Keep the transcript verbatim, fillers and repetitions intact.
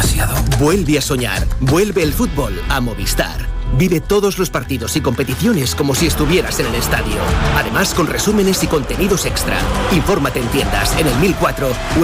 demasiado? Vuelve a soñar. Vuelve el fútbol a Movistar. Vive todos los partidos y competiciones como si estuvieras en el estadio. Además, con resúmenes y contenidos extra. Infórmate en tiendas, en el mil cuatro o